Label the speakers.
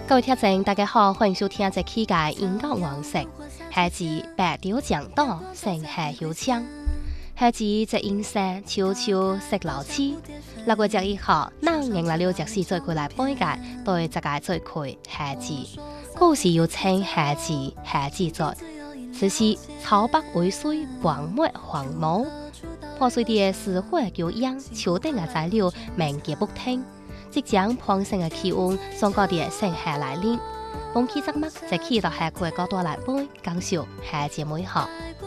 Speaker 1: 各位听众，大家好，欢迎收听这期嘅音乐王室，係自白調講道，成係有槍，係自這音色悄悄食老痴。6月11號，咱迎來了隻是最開來半屆，對這個最開係自，故事又稱係自係自在。此時草北為水，黃抹黃毛，破碎啲死火叫秧，秋頂嘅材料明嘅不聽。即將攀升嘅氣溫，上高啲盛夏來臨，風氣則乜，就企到下季高多來杯，感受夏節美好。